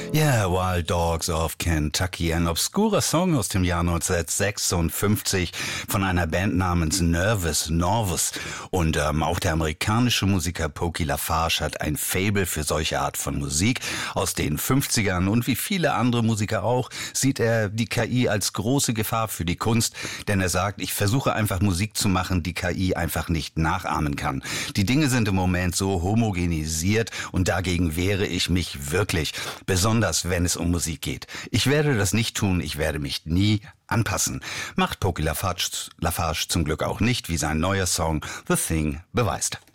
Yeah, Wild Dogs of Kentucky, ein obskurer Song aus dem Jahr 1956 von einer Band namens Nervous Norvus. Und auch der amerikanische Musiker Pokey LaFarge hat ein Faible für solche Art von Musik aus den 50ern. Und wie viele andere Musiker auch, sieht er die KI als große Gefahr für die Kunst. Denn er sagt, ich versuche einfach Musik zu machen, die KI einfach nicht nachahmen kann. Die Dinge sind im Moment so homogenisiert und dagegen wehre ich mich wirklich. Besonders wenn es um Musik geht. Ich werde das nicht tun, ich werde mich nie anpassen. Macht Pokey LaFarge zum Glück auch nicht, wie sein neuer Song The Thing beweist.